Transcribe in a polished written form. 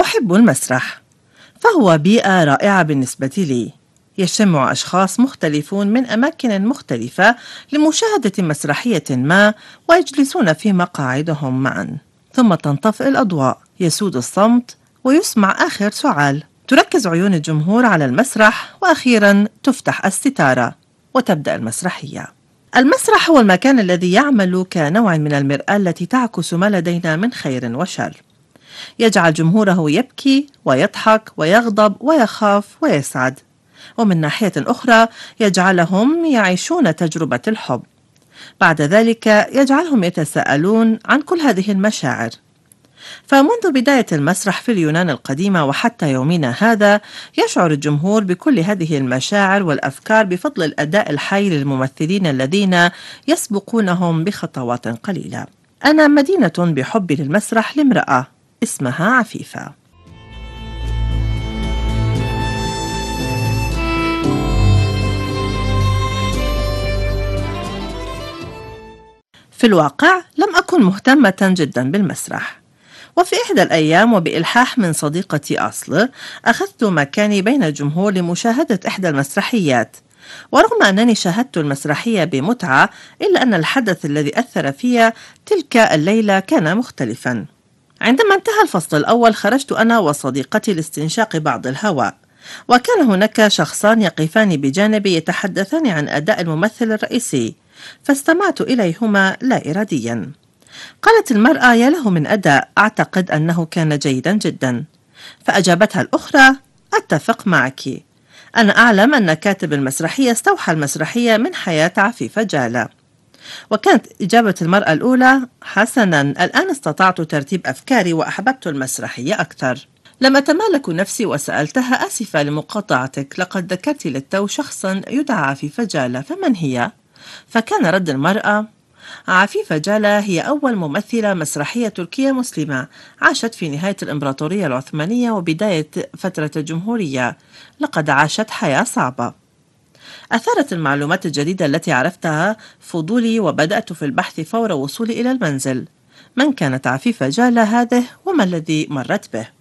أحب المسرح، فهو بيئة رائعة بالنسبة لي. يجتمع أشخاص مختلفون من أماكن مختلفة لمشاهدة مسرحية ما، ويجلسون في مقاعدهم معا، ثم تنطفئ الأضواء، يسود الصمت، ويسمع آخر سعال. تركز عيون الجمهور على المسرح، وأخيرا تفتح الستارة وتبدأ المسرحية. المسرح هو المكان الذي يعمل كنوع من المرآة التي تعكس ما لدينا من خير وشر. يجعل جمهوره يبكي ويضحك ويغضب ويخاف ويسعد، ومن ناحية أخرى يجعلهم يعيشون تجربة الحب. بعد ذلك يجعلهم يتساءلون عن كل هذه المشاعر. فمنذ بداية المسرح في اليونان القديمة وحتى يومنا هذا، يشعر الجمهور بكل هذه المشاعر والأفكار بفضل الأداء الحي للممثلين الذين يسبقونهم بخطوات قليلة. أنا مدينة بحبي للمسرح لامرأة اسمها عفيفة. في الواقع لم أكن مهتمة جدا بالمسرح، وفي إحدى الأيام وبإلحاح من صديقتي أصل أخذت مكاني بين الجمهور لمشاهدة إحدى المسرحيات. ورغم أنني شاهدت المسرحية بمتعة، إلا أن الحدث الذي أثر في تلك الليلة كان مختلفا. عندما انتهى الفصل الأول خرجت أنا وصديقتي لاستنشاق بعض الهواء، وكان هناك شخصان يقفان بجانبي يتحدثان عن أداء الممثل الرئيسي، فاستمعت إليهما لا إراديا. قالت المرأة: يا له من أداء، أعتقد أنه كان جيدا جدا. فأجابتها الأخرى: أتفق معك، أنا أعلم أن كاتب المسرحية استوحى المسرحية من حياة عفيفة جالة. وكانت إجابة المرأة الأولى: حسنا، الآن استطعت ترتيب أفكاري وأحببت المسرحية أكثر. لم أتمالك نفسي وسألتها: آسفة لمقاطعتك، لقد ذكرت للتو شخصا يدعى عفيفة جالة، فمن هي؟ فكان رد المرأة: عفيفة جالة هي أول ممثلة مسرحية تركية مسلمة عاشت في نهاية الإمبراطورية العثمانية وبداية فترة الجمهورية. لقد عاشت حياة صعبة. أثارت المعلومات الجديدة التي عرفتها فضولي، وبدأت في البحث فور وصولي إلى المنزل. من كانت عفيفة جالة هذه، وما الذي مرت به؟